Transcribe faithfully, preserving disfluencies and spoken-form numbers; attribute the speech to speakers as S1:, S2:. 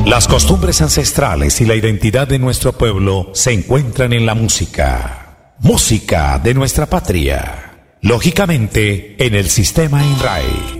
S1: Las costumbres ancestrales y la identidad de nuestro pueblo se encuentran en la música. Música de nuestra patria. Lógicamente, en el sistema INRAE.